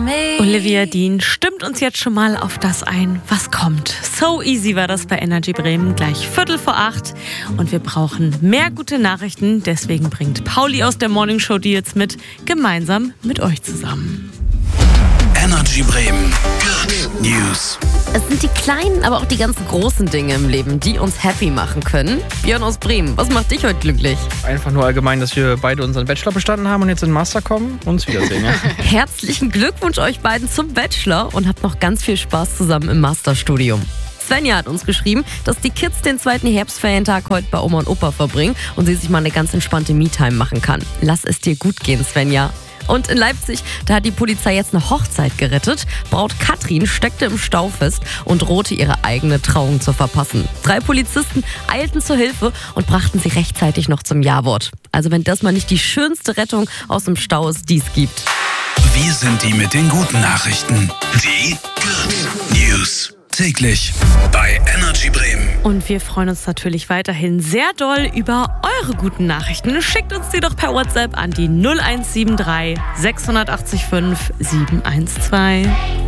Olivia Dean stimmt uns jetzt schon mal auf das ein, was kommt. So easy war das bei Energy Bremen, gleich 7:45. Und wir brauchen mehr gute Nachrichten. Deswegen bringt Pauli aus der Morning Show die jetzt mit, gemeinsam mit euch zusammen. Energy Bremen. Good News. Es sind die kleinen, aber auch die ganzen großen Dinge im Leben, die uns happy machen können. Björn aus Bremen, was macht dich heute glücklich? Einfach nur allgemein, dass wir beide unseren Bachelor bestanden haben und jetzt in den Master kommen und uns wiedersehen. Ja? Herzlichen Glückwunsch euch beiden zum Bachelor und habt noch ganz viel Spaß zusammen im Masterstudium. Svenja hat uns geschrieben, dass die Kids den zweiten Herbstferientag heute bei Oma und Opa verbringen und sie sich mal eine ganz entspannte Me-Time machen kann. Lass es dir gut gehen, Svenja. Und in Leipzig, da hat die Polizei jetzt eine Hochzeit gerettet. Braut Katrin steckte im Stau fest und drohte, ihre eigene Trauung zu verpassen. 3 Polizisten eilten zur Hilfe und brachten sie rechtzeitig noch zum Ja-Wort. Also wenn das mal nicht die schönste Rettung aus dem Stau ist, die es gibt. Wir sind die mit den guten Nachrichten. Die Good News. Täglich bei Energy Bremen. Und wir freuen uns natürlich weiterhin sehr doll über eure guten Nachrichten. Schickt uns die doch per WhatsApp an die 0173 680 5 712.